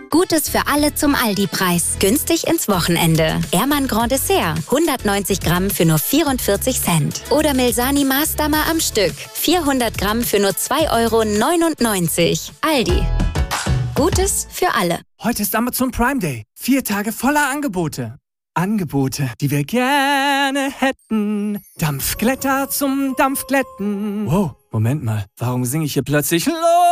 Gutes für alle zum Aldi-Preis. Günstig ins Wochenende. Ehrmann Grand Dessert. 190 Gramm für nur 44 Cent. Oder Milsani Maßdammer am Stück. 400 Gramm für nur 2,99 €. Aldi. Gutes für alle. Heute ist Amazon Prime Day. 4 Tage voller Angebote. Angebote, die wir gerne hätten. Dampfglätter zum Dampfglätten. Wow, Moment mal. Warum singe ich hier plötzlich los?